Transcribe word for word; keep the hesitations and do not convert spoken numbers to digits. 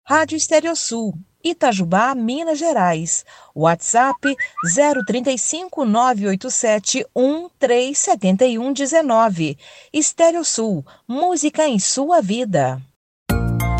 Rádio Estereosul, Itajubá, Minas Gerais. WhatsApp zero trinta e cinco, nove oito sete, um três sete um um nove. Estereosul, música em sua vida.